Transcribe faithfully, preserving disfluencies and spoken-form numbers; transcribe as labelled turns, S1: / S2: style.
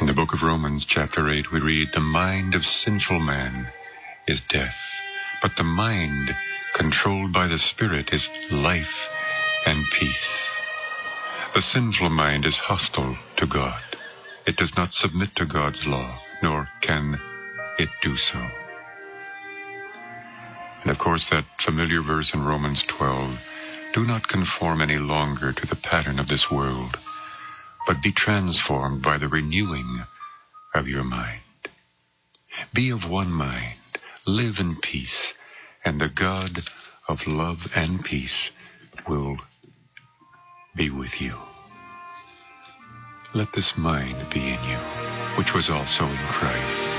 S1: the book of Romans, chapter eight, we read, "The mind of sinful man is death, but the mind controlled by the Spirit is life and peace." The sinful mind is hostile to God. It does not submit to God's law, nor can it do so. And of course, that familiar verse in Romans twelve, "Do not conform any longer to the pattern of this world, but be transformed by the renewing of your mind." Be of one mind, live in peace, and the God of love and peace will be with you. Let this mind be in you, which was also in Christ.